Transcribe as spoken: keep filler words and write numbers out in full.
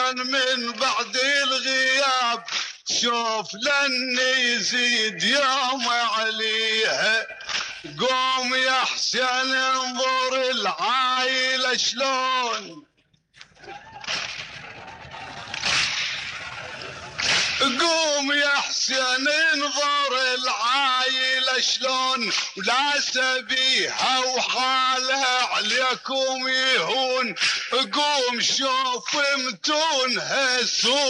حسين من بعد الغياب شوف لن يزيد يوم عليها. قوم يا حسين انظر العايلة شلون، قوم يا حسين انظر العايلة شلون، ولا سبيها وحالها عليكم يهون. قوم شوف متونها سوء